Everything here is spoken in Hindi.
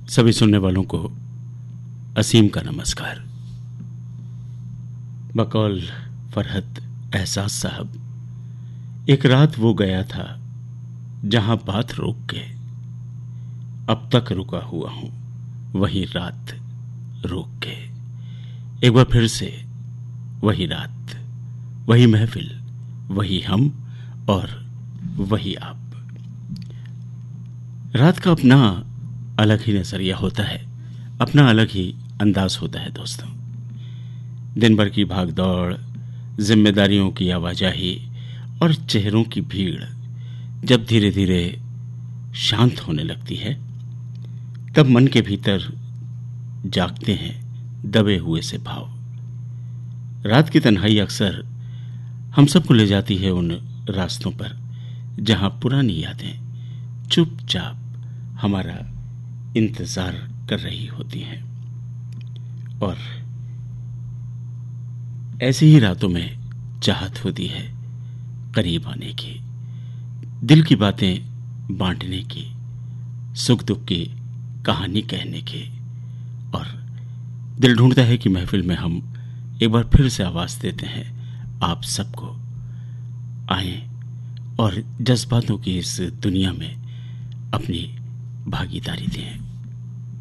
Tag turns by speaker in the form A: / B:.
A: सभी सुनने वालों को असीम का नमस्कार। बकौल फरहत एहसास साहब, एक रात वो गया था जहां बात रोक के, अब तक रुका हुआ हूं वही रात रोक के। एक बार फिर से वही रात, वही महफिल, वही हम और वही आप। रात का अपना अलग ही नजरिया होता है, अपना अलग ही अंदाज होता है दोस्तों। दिन भर की भाग दौड़, जिम्मेदारियों की आवाजाही और चेहरों की भीड़ जब धीरे धीरे शांत होने लगती है, तब मन के भीतर जागते हैं दबे हुए से भाव। रात की तन्हाई अक्सर हम सबको ले जाती है उन रास्तों पर जहां पुरानी यादें चुपचाप हमारा इंतजार कर रही होती हैं। और ऐसी ही रातों में चाहत होती है करीब आने की, दिल की बातें बांटने की, सुख दुख की कहानी कहने की। और दिल ढूंढता है कि महफिल में हम एक बार फिर से आवाज देते हैं आप सबको, आए और जज्बातों की इस दुनिया में अपनी भागीदारी दें।